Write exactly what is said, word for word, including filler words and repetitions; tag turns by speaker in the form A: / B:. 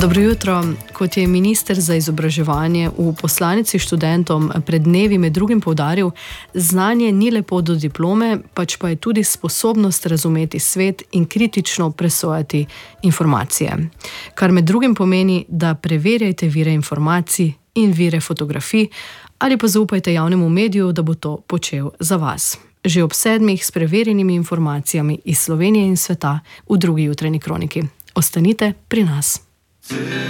A: Dobro jutro. Kot je minister za izobraževanje v poslanici študentom pred dnevi med drugim poudaril, znanje ni le pot do diplome, pač pa je tudi sposobnost razumeti svet in kritično presojati informacije. Kar med drugim pomeni, da preverjajte vire informacij in vire fotografij ali pa zaupajte javnemu mediju, da bo to počel za vas. Že ob sedmih s preverjenimi informacijami iz Slovenije in sveta v drugi jutranji kroniki. Ostanite pri nas.